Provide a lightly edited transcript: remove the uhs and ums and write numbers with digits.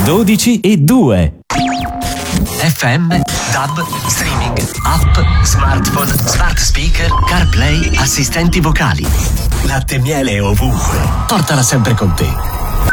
12 e 2. FM, DAB, streaming, app, smartphone, smart speaker, CarPlay, assistenti vocali. Latte e miele ovunque. Portala sempre con te.